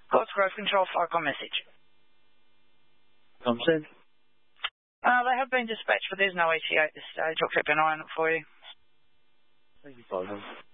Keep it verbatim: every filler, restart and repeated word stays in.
Coast Grove Control, Falcon message. I'm said. Uh, they have been dispatched, but there's no E T A at this stage. I'll keep an eye on it for you. Thank you, Falcon.